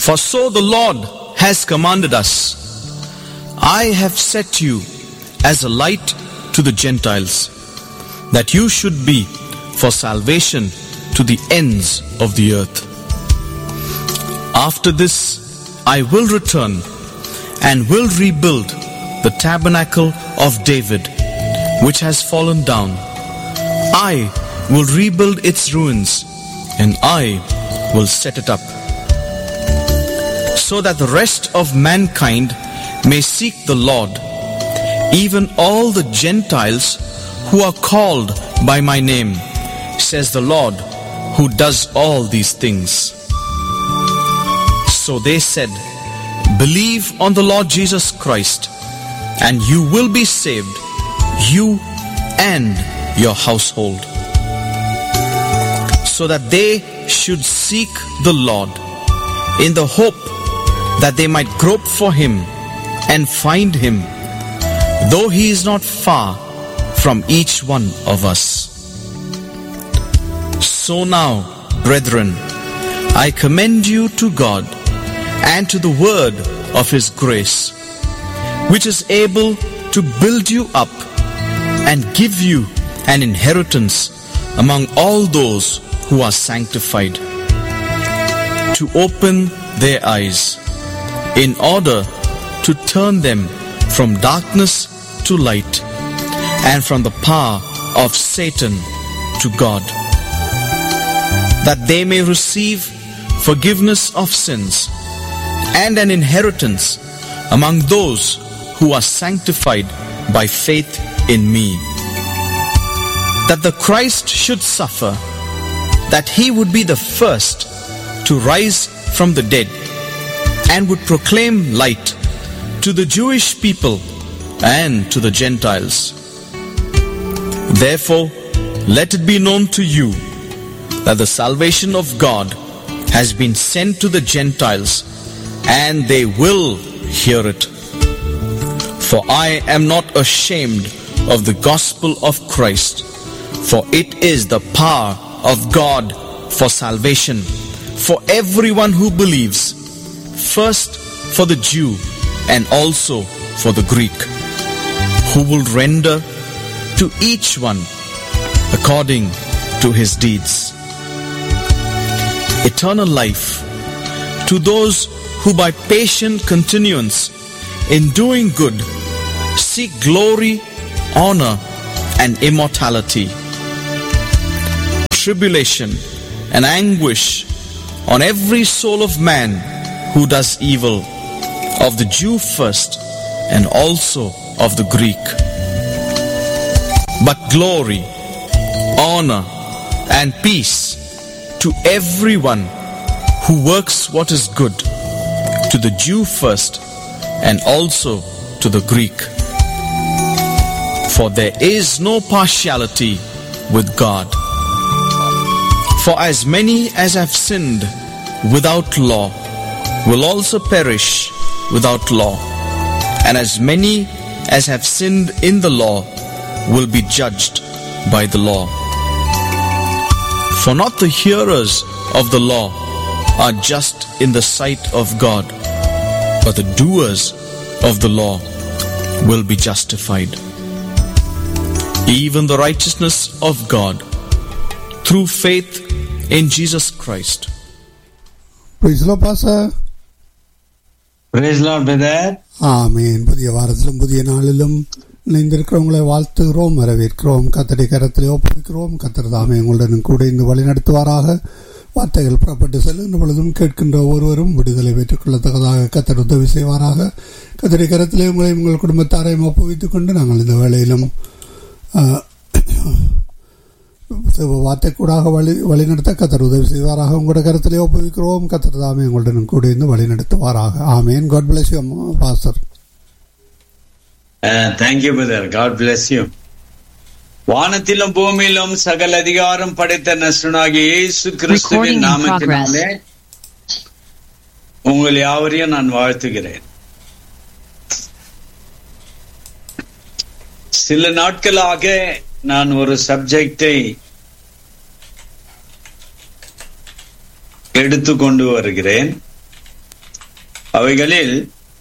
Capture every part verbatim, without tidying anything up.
For so the Lord has commanded us, I have set you as a light to the Gentiles, that you should be for salvation to the ends of the earth. After this I will return and will rebuild the tabernacle of David, which has fallen down. I will rebuild its ruins, and I will set it up, so that the rest of mankind may seek the Lord, even all the Gentiles who are called by my name, says the Lord, who does all these things. So they said, Believe on the Lord Jesus Christ, and you will be saved, you and your household. So that they should seek the Lord in the hope that they might grope for him and find him, though he is not far from each one of us. So now, brethren, I commend you to God and to the word of his grace, which is able to build you up and give you an inheritance among all those who are sanctified, to open their eyes, in order to turn them from darkness to light, and from the power of Satan to God, that they may receive forgiveness of sins and an inheritance among those who are sanctified by faith in me, that the Christ should suffer, that he would be the first to rise from the dead, and would proclaim light to the Jewish people and to the Gentiles. Therefore, let it be known to you that the salvation of God has been sent to the Gentiles, and they will hear it. For I am not ashamed of the gospel of Christ, for it is the power of God for salvation for everyone who believes, first for the Jew and also for the Greek, who will render to each one according to his deeds. Eternal life to those who by patient continuance in doing good seek glory, honor, and immortality. Tribulation and anguish on every soul of man who does evil, of the Jew first, and also of the Greek. But glory, honor, and peace to everyone who works what is good, to the Jew first, and also to the Greek. For there is no partiality with God. For as many as have sinned without law will also perish without law, and as many as have sinned in the law will be judged by the law. For not the hearers of the law are just in the sight of God, but the doers of the law will be justified. Even the righteousness of God through faith in Jesus Christ. Praise the Lord, Pastor. Praise the Lord, brother. ஆமென். புதிய வாரத்திலும் புதிய நாளிலும் இணைந்திருக்கிறவங்களை வாழ்த்துகிறோம், வரவேற்கிறோம். கர்த்தருடைய கரத்திலே ஒப்புவிக்கிறோம். கர்த்தர் தாமே உங்களுடன் கூட இருந்து வழி நடத்துவாராக. வார்த்தைகள் புறப்பட்டு செல்லுகின்ற பொழுதும் கேட்கின்ற ஒருவரும் விடுதலை பெற்றுக் கொள்ளத்தக்கதாக கர்த்தர் உதவி செய்வாராக. கர்த்தருடைய கரத்திலே உங்களை உங்கள் குடும்பத்தாரையும் ஒப்புவித்துக் கொண்டு நாங்கள் இந்த வேளையிலும் வார்த்தை கூடாக வழி வழிநடத்த கர்த்தர் உதவி செய்வாராக. உங்களோட கருத்திலே ஒப்புவிக்கிறோம். கர்த்தர் தாமே உங்களுடன் கூட இருந்து வழி நடத்துவாராக. ஆமென். God bless you, Pastor. Uh, thank you, brother. God bless you. வானத்திலும் பூமியிலும் சகல அதிகாரம் படைத்த நசுனாகிய இயேசு கிறிஸ்துவின் நாமத்தினாலே உங்கள் யாவரையும் நான் வாழ்த்துகிறேன். சில நாட்களாக நான் ஒரு சப்ஜெக்டை எடுத்துக்கொண்டு வருகிறேன். அவைகளில்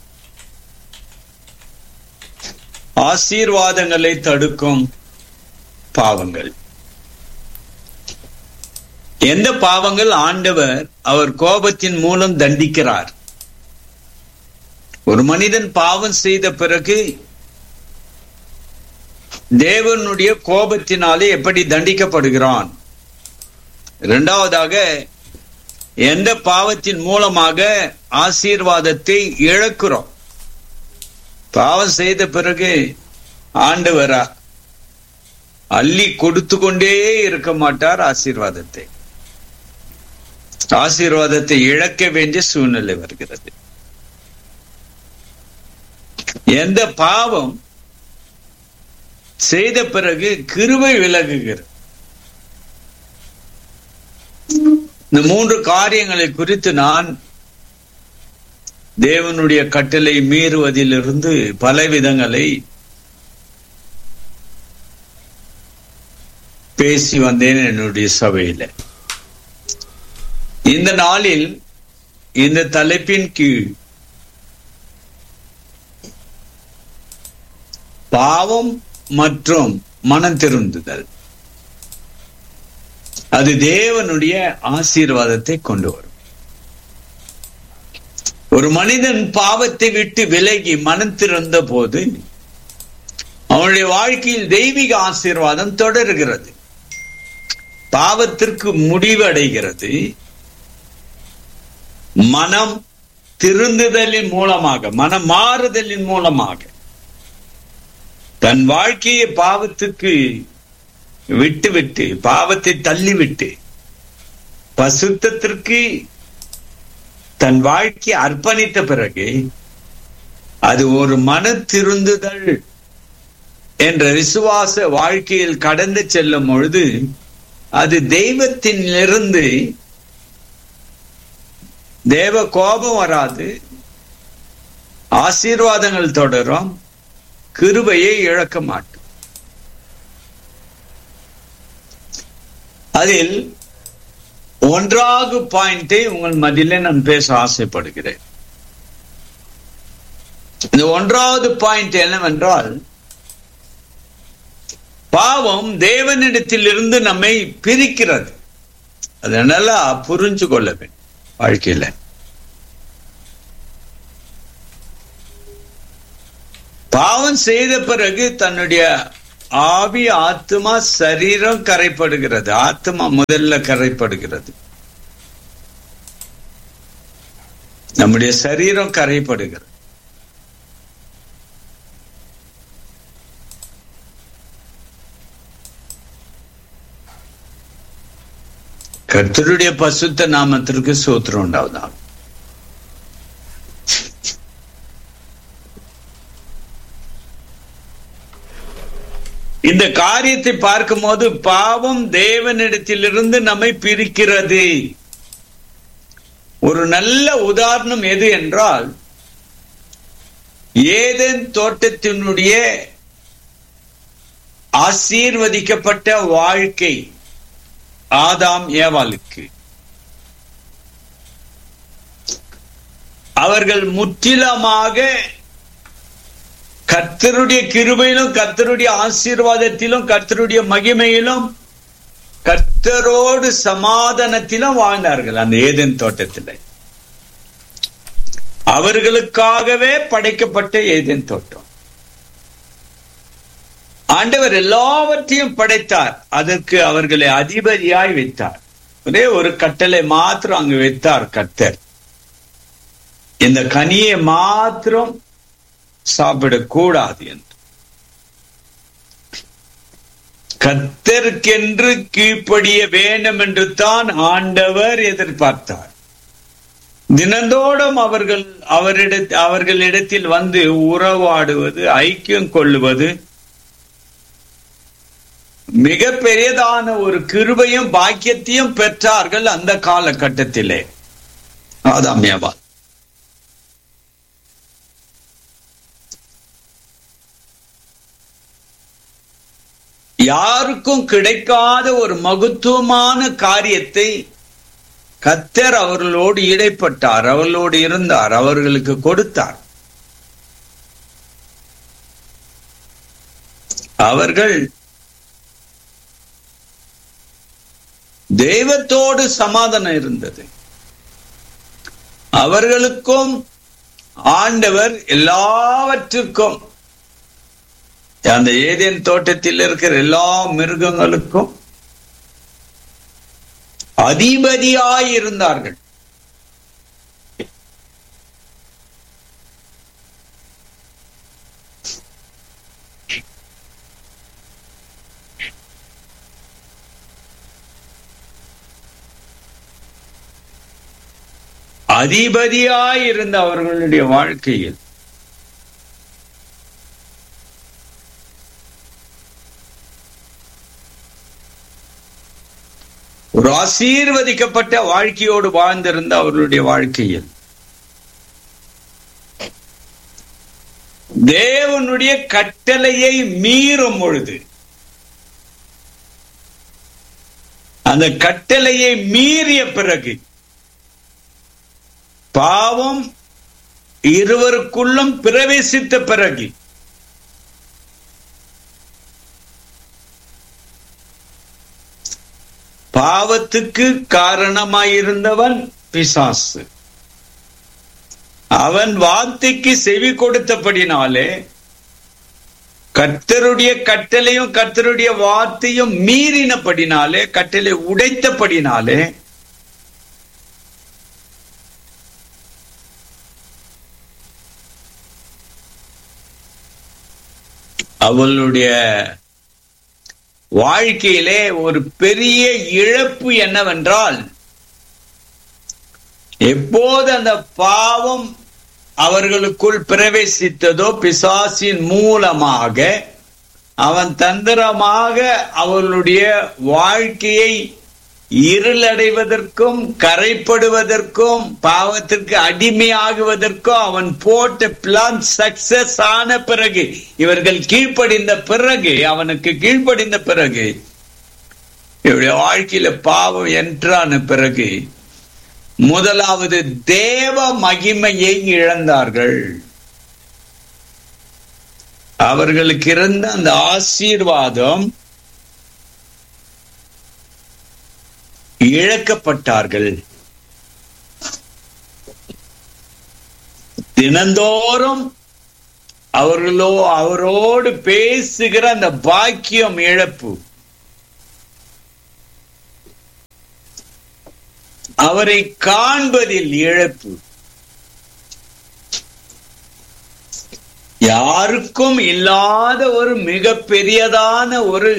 ஆசீர்வாதங்களை தடுக்கும் பாவங்கள். எந்த பாவங்கள் ஆண்டவர் அவர் கோபத்தின் மூலம் தண்டிக்கிறார்? ஒரு மனிதன் பாவம் செய்த பிறகு தேவனுடைய கோபத்தினாலே எப்படி தண்டிக்கப்படுகிறான்? இரண்டாவதாக, எந்த பாவத்தின் மூலமாக ஆசீர்வாதத்தை இழக்கிறோம்? பாவம் செய்த பிறகு ஆண்டவரா அள்ளி கொடுத்து கொண்டே இருக்க மாட்டார். ஆசீர்வாதத்தை ஆசீர்வாதத்தை இழக்க வேண்டிய சூழ்நிலை வருகிறது. எந்த பாவம் செய்த பிறகு கிருபை விலகுகிறது? இந்த மூன்று காரியங்களை குறித்து நான் தேவனுடைய கட்டளை மீறுவதிலிருந்து பல விதங்களை பேசி வந்தேன் என்னுடைய சபையில. இந்த நாளில் இந்த தலைப்பின் கீழ் பாவம் மற்றும் மனம் திருந்துதல், அது தேவனுடைய ஆசீர்வாதத்தை கொண்டு வரும். ஒரு மனிதன் பாவத்தை விட்டு விலகி மனம் திறந்த போது அவனுடைய வாழ்க்கையில் தெய்வீக ஆசீர்வாதம் தொடர்கிறது. பாவத்திற்கு முடிவடைகிறது. மனம் திருந்துதலின் மூலமாக, மனம் மாறுதலின் மூலமாக தன் வாழ்க்கையை பாவத்துக்கு விட்டு விட்டு பாவத்தை தள்ளிவிட்டு பசுத்தத்திற்கு தன் வாழ்க்கையை அர்ப்பணித்த பிறகு அது ஒரு மன திருந்துதல் என்ற விசுவாச வாழ்க்கையில் கடந்து செல்லும் பொழுது அது தெய்வத்திலிருந்து தேவ கோபம் வராது, ஆசீர்வாதங்கள் தொடரும், கிருபையை இழக்க மாட்டோம். அதில் ஒன்றாவது பாயிண்டை உங்கள் மத்தியிலே நான் பேச ஆசைப்படுகிறேன். இந்த ஒன்றாவது பாயிண்ட் என்னவென்றால், பாவம் தேவனிடத்தில் இருந்து நம்மை பிரிக்கிறது. அதனால புரிஞ்சு கொள்ள வேண்டும். வாழ்க்கையில பாவம் செய்த பிறகு தன்னுடைய ஆவி, ஆத்மா, சரீரம் கரைப்படுகிறது. ஆத்மா முதல்ல கரைப்படுகிறது, நம்முடைய சரீரம் கரைப்படுகிறது. கர்த்தருடைய பசுத்த நாமத்திற்கு ஸ்தோத்திரம் உண்டாவதாக. இந்த காரியத்தை பார்க்கும் போது பாவம் தேவனிடத்திலிருந்து நம்மை பிரிக்கிறது. ஒரு நல்ல உதாரணம் எது என்றால், ஏதேன் தோட்டத்தினுடைய ஆசீர்வதிக்கப்பட்ட வாழ்க்கை ஆதாம் ஏவாளுக்கு. அவர்கள் முற்றிலுமாக கர்த்தருடைய கிருபையிலும் கர்த்தருடைய ஆசீர்வாதத்திலும் கர்த்தருடைய மகிமையிலும் கர்த்தரோடு சமாதானத்திலும் வாழ்ந்தார்கள். அந்த ஏதேன் தோட்டத்தில் அவர்களுக்காகவே படைக்கப்பட்ட ஏதேன் தோட்டம். ஆண்டவர் எல்லாவற்றையும் படைத்தார், அதற்கு அவர்களை அதிபதியாய் வைத்தார். ஒரே ஒரு கட்டளை மாத்திரம் அங்கு வைத்தார் கர்த்தர், இந்த கனியை மாத்திரம் சாப்பிடக்கூடாது என்று. கர்த்தருக்கென்று கீழ்ப்படிய வேண்டும் என்று தான் ஆண்டவர் எதிர்பார்த்தார். தினந்தோறும் அவர்கள் அவரிட அவர்களிடத்தில் வந்து உறவாடுவது, ஐக்கியம் கொள்ளுவது மிக பெரியதான ஒரு கிருபையும் பாக்கியத்தையும் பெற்றார்கள் அந்த காலகட்டத்திலே ஆதாம் ஏவாள். யாருக்கும் கிடைக்காத ஒரு மகத்துவமான காரியத்தை கர்த்தர் அவர்களோடு இடைப்பட்டார், அவர்களோடு இருந்தார், அவர்களுக்கு கொடுத்தார். அவர்கள் தெய்வத்தோடு சமாதானம் இருந்தது. அவர்களுக்கும் ஆண்டவர் எல்லாவற்றுக்கும், அந்த ஏதேன் தோட்டத்தில் இருக்கிற எல்லா மிருகங்களுக்கும் அதிபதியாய் இருந்தார்கள். அதிபதியாய் இருந்த அவர்களுடைய வாழ்க்கையில் ஒரு ஆசீர்வதிக்கப்பட்ட வாழ்க்கையோடு வாழ்ந்திருந்த அவர்களுடைய வாழ்க்கையில் தேவனுடைய கட்டளையை மீறும் பொழுது, அந்த கட்டளையை மீறிய பிறகு பாவம் இருவருக்குள்ளும் பிரவேசித்த பிறகு பாவத்துக்கு காரணமாயிருந்தவன் பிசாசு. அவன் வார்த்தைக்கு செவி கொடுத்தபடினாலே, கர்த்தருடைய கட்டளையும் கர்த்தருடைய வார்த்தையும் மீறினபடினாலே, கட்டளை உடைத்தபடினாலே அவளுடைய வாழ்க்கையிலே ஒரு பெரிய இழப்பு என்னவென்றால், எப்போது அந்த பாவம் அவர்களுக்குள் பிரவேசித்ததோ, பிசாசின் மூலமாக அவன் தந்திரமாக அவர்களுடைய வாழ்க்கையை இருளடைவதற்கும் கரைப்படுவதற்கும் பாவத்திற்கு அடிமையாகுவதற்கும் அவன் போட்ட பிளான் சக்சஸ் ஆன பிறகு, இவர்கள் கீழ்ப்படிந்த பிறகு, அவனுக்கு கீழ்ப்படிந்த பிறகு, இவருடைய வாழ்க்கையில பாவம் என்றான பிறகு முதலாவது தேவ மகிமையை இழந்தார்கள். அவர்களுக்கு இருந்த அந்த ஆசீர்வாதம் இழக்கப்பட்டார்கள். தினந்தோறும் அவர்களோ அவரோடு பேசுகிற அந்த பாக்கியம் இழப்பு, அவரை காண்பதில் இழப்பு, யாருக்கும் இல்லாத ஒரு மிக பெரியதான ஒரு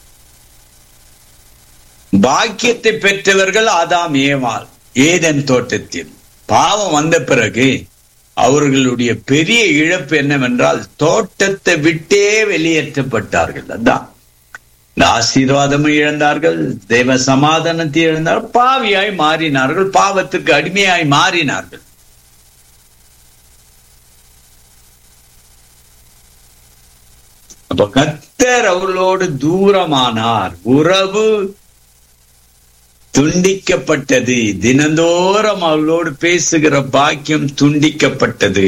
பாக்கியத்தை பெற்றவர்கள் ஆதாம் ஏவாள். ஏதேன் தோட்டத்தில் பாவம் வந்த பிறகு அவர்களுடைய பெரிய இழப்பு என்னவென்றால், தோட்டத்தை விட்டே வெளியேற்றப்பட்டார்கள். அதான் இந்த ஆசீர்வாதமும் இழந்தார்கள், தெய்வ சமாதானத்தை இழந்தார்கள், பாவியாய் மாறினார்கள், பாவத்திற்கு அடிமையாய் மாறினார்கள். அப்ப கர்த்தர் அவர்களோடு தூரமானார், உறவு துண்டிக்கப்பட்டது. தினந்தோறும் அவளோடு பேசுகிற பாக்கியம் துண்டிக்கப்பட்டது.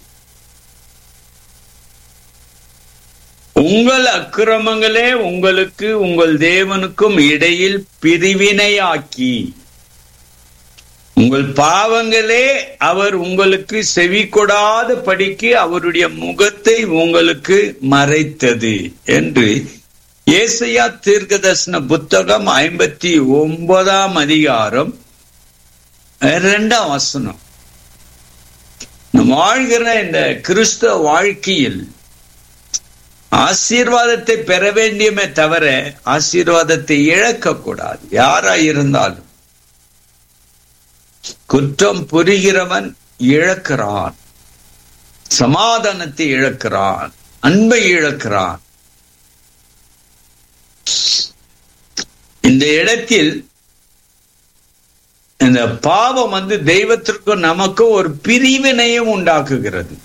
உங்கள் அக்கிரமங்களே உங்களுக்கு உங்கள் தேவனுக்கும் இடையில் பிரிவினையாக்கி, உங்கள் பாவங்களே அவர் உங்களுக்கு செவி கொடாத படிக்கு அவருடைய முகத்தை உங்களுக்கு மறைத்தது என்று ஏசாயா தீர்க்கதரிசன புத்தகம் ஐம்பத்தி ஒன்பதாம் அதிகாரம் இரண்டாம் வசனம். நம் வாழ்கிற இந்த கிறிஸ்தவ வாழ்க்கையில் ஆசீர்வாதத்தை பெற வேண்டியமே தவிர ஆசீர்வாதத்தை இழக்க கூடாது. யாரா இருந்தாலும் குற்றம் புரிகிறவன் இழக்கிறான், சமாதானத்தை இழக்கிறான், அன்பை இழக்கிறான். இந்த இடத்தில் இந்த பாவம் வந்து தெய்வத்திற்கும் நமக்கும் ஒரு பிரிவினையும் உண்டாக்குகிறது.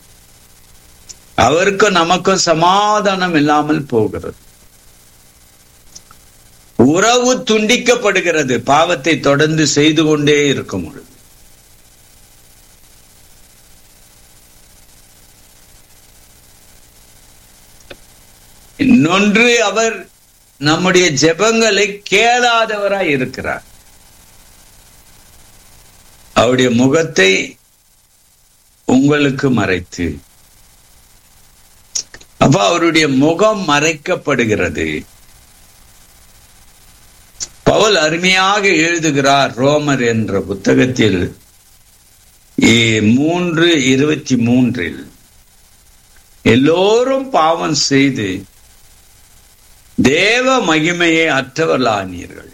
அவருக்கும் நமக்கும் சமாதானம் இல்லாமல் போகிறது. உறவு துண்டிக்கப்படுகிறது பாவத்தை தொடர்ந்து செய்து கொண்டே இருக்கும் பொழுது. இன்னொன்று, அவர் நம்முடைய ஜெபங்களை கேளாதவராய் இருக்கிறார். அவருடைய முகத்தை உங்களுக்கு மறைத்து, அப்ப அவருடைய முகம் மறைக்கப்படுகிறது. பவுல் அருமையாக எழுதுகிறார் ரோமர் என்ற புத்தகத்தில் மூன்று இருபத்தி மூன்றில், எல்லோரும் பாவம் செய்து தேவ மகிமையை அற்றவர்களானீர்கள்.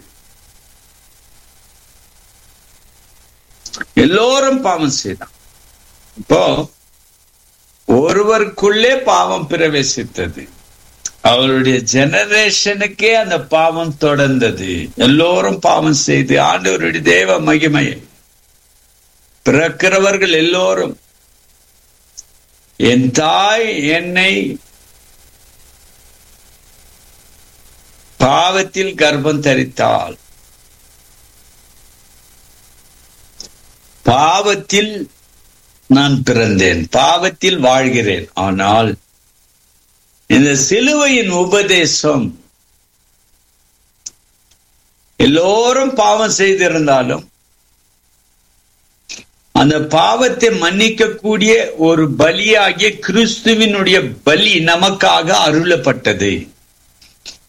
எல்லோரும் பாவம் செய்தான். இப்போ ஒருவருக்குள்ளே பாவம் பிரவேசித்தது, அவருடைய ஜெனரேஷனுக்கே அந்த பாவம் தொடர்ந்தது. எல்லோரும் பாவம் செய்து ஆண்டவருடைய தேவ மகிமையை, பிறக்கிறவர்கள் எல்லோரும், என் தாய் என்னை பாவத்தில் கர்ப்பம் தரித்தாள், பாவத்தில் நான் பிறந்தேன், பாவத்தில் வாழ்கிறேன். ஆனால் இந்த சிலுவையின் உபதேசம் எல்லோரும் பாவம் செய்திருந்தாலும் அந்த பாவத்தை மன்னிக்கக்கூடிய ஒரு பலியாகிய கிறிஸ்துவினுடைய பலி நமக்காக அருளப்பட்டது.